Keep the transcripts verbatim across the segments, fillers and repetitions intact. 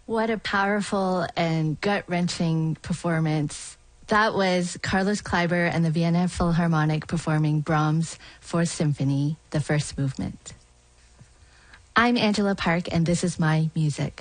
What a powerful and gut-wrenching performance. That was Carlos Kleiber and the Vienna Philharmonic performing Brahms' Fourth Symphony, the first movement. I'm Angela Park, and this is my music.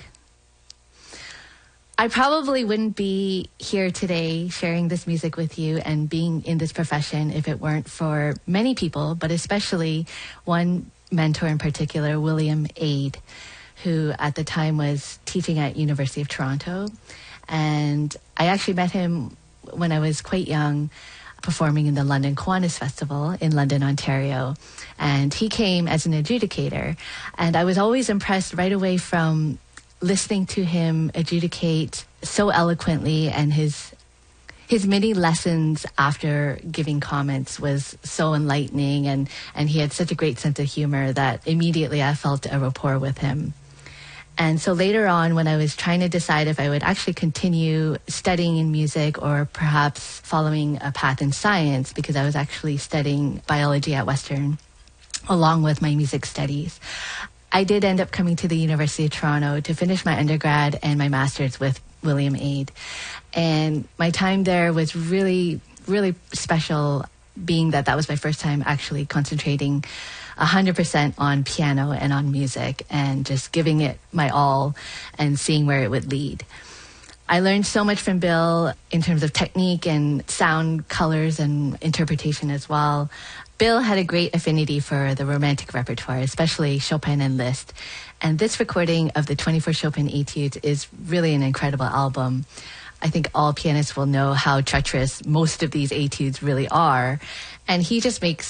I probably wouldn't be here today sharing this music with you and being in this profession if it weren't for many people, but especially one mentor in particular, William Aid, who at the time was teaching at University of Toronto. And I actually met him when I was quite young, performing in the London Kiwanis Festival in London, Ontario. And he came as an adjudicator. And I was always impressed right away from listening to him adjudicate so eloquently, and his his many lessons after giving comments was so enlightening, and, and he had such a great sense of humor that immediately I felt a rapport with him. And so later on, when I was trying to decide if I would actually continue studying in music or perhaps following a path in science, because I was actually studying biology at Western along with my music studies, I did end up coming to the University of Toronto to finish my undergrad and my master's with William Aid. And my time there was really, really special, being that that was my first time actually concentrating one hundred percent on piano and on music and just giving it my all and seeing where it would lead. I learned so much from Bill in terms of technique and sound, colors, and interpretation as well. Bill had a great affinity for the Romantic repertoire, especially Chopin and Liszt. And this recording of the twenty-four Chopin Etudes is really an incredible album. I think all pianists will know how treacherous most of these etudes really are. And he just makes